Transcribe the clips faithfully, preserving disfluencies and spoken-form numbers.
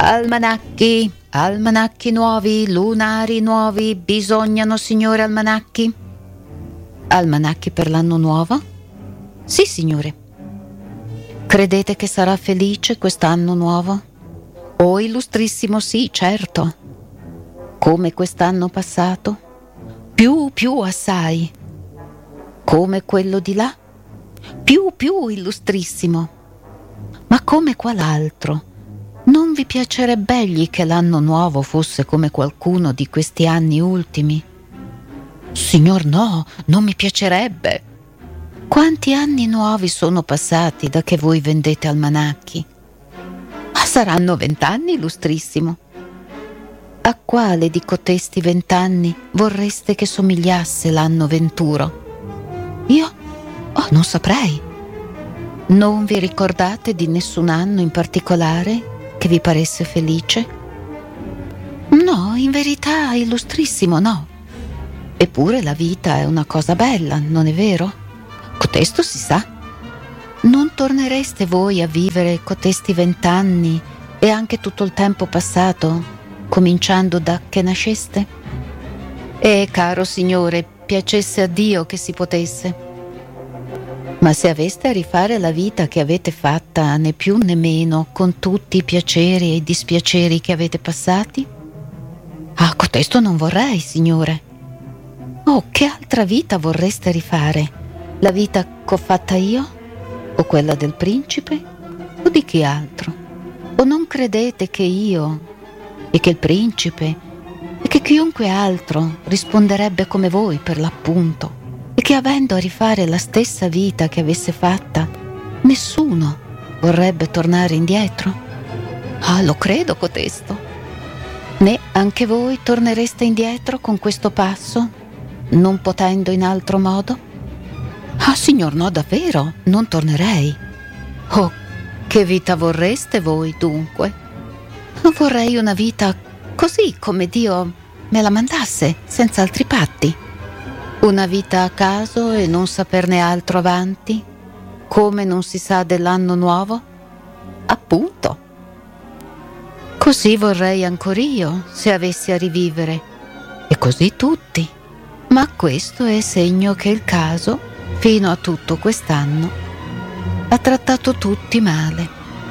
Almanacchi, almanacchi nuovi, lunari nuovi, bisognano, signore almanacchi? Almanacchi per l'anno nuovo? Sì, signore. Credete che sarà felice quest'anno nuovo? Oh, illustrissimo, sì, certo. Come quest'anno passato? Più, più assai. Come quello di là? Più, più, illustrissimo. Ma come qual altro? Non vi piacerebbegli che l'anno nuovo fosse come qualcuno di questi anni ultimi? Signor no, non mi piacerebbe. Quanti anni nuovi sono passati da che voi vendete almanacchi? Ma saranno vent'anni, illustrissimo. A quale di cotesti vent'anni vorreste che somigliasse l'anno venturo? Io? Oh, non saprei. Non vi ricordate di nessun anno in particolare che vi paresse felice? No, in verità, illustrissimo, no. Eppure la vita è una cosa bella, non è vero? Cotesto si sa. Non tornereste voi a vivere cotesti vent'anni e anche tutto il tempo passato, cominciando da che nasceste? E, caro signore, piacesse a Dio che si potesse. Ma se aveste a rifare la vita che avete fatta, né più né meno, con tutti i piaceri e i dispiaceri che avete passati? Ah, cotesto non vorrei, signore. Oh, che altra vita vorreste rifare? La vita che ho fatta io? O quella del principe? O di chi altro? O non credete che io, e che il principe, e che chiunque altro risponderebbe come voi per l'appunto? E che avendo a rifare la stessa vita che avesse fatta, nessuno vorrebbe tornare indietro? Ah, lo credo, cotesto. Né anche voi tornereste indietro con questo passo, non potendo in altro modo? Ah, signor, no, davvero, non tornerei. Oh, che vita vorreste voi, dunque? Vorrei una vita così come Dio me la mandasse, senza altri patti. Una vita a caso e non saperne altro avanti, come non si sa dell'anno nuovo? Appunto. Così vorrei ancor io, se avessi a rivivere, e così tutti. Ma questo è segno che il caso, fino a tutto quest'anno, ha trattato tutti male.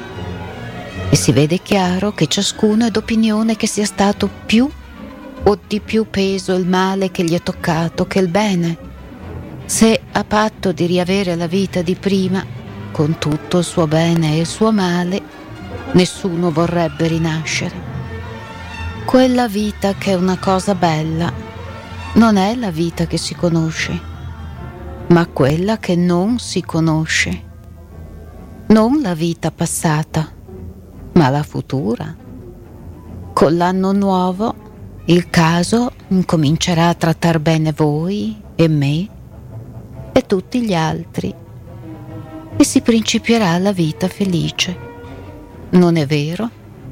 E si vede chiaro che ciascuno è d'opinione che sia stato più o di più peso il male che gli è toccato che il bene, se a patto di riavere la vita di prima, con tutto il suo bene e il suo male, nessuno vorrebbe rinascere. Quella vita che è una cosa bella non è la vita che si conosce, ma quella che non si conosce. Non la vita passata, ma la futura. Con l'anno nuovo il caso comincerà a trattar bene voi e me e tutti gli altri e si principierà la vita felice. Non è vero?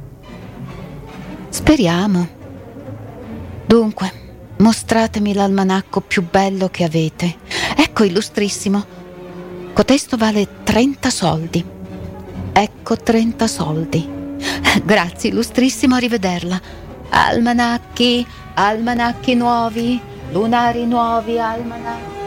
Speriamo. Dunque, mostratemi l'almanacco più bello che avete. Ecco, illustrissimo. Cotesto vale trenta soldi. Ecco trenta soldi. Grazie, illustrissimo, arrivederla. Almanacchi, almanacchi nuovi, lunari nuovi, almanacchi.